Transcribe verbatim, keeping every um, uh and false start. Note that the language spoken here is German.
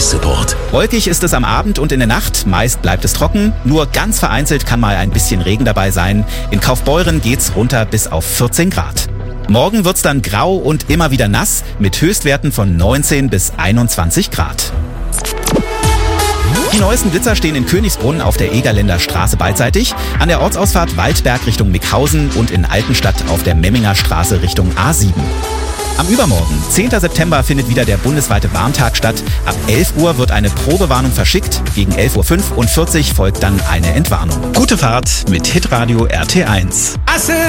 Support. Wolkig ist es am Abend und in der Nacht. Meist bleibt es trocken. Nur ganz vereinzelt kann mal ein bisschen Regen dabei sein. In Kaufbeuren geht's runter bis auf vierzehn Grad. Morgen wird's dann grau und immer wieder nass mit Höchstwerten von neunzehn bis einundzwanzig Grad. Die neuesten Blitzer stehen in Königsbrunn auf der Egerländer Straße beidseitig, an der Ortsausfahrt Waldberg Richtung Mickhausen und in Altenstadt auf der Memminger Straße Richtung A sieben. Am Übermorgen, zehnten September, findet wieder der bundesweite Warntag statt. Ab elf Uhr wird eine Probewarnung verschickt. Gegen elf Uhr fünfundvierzig folgt dann eine Entwarnung. Gute Fahrt mit Hitradio R T eins.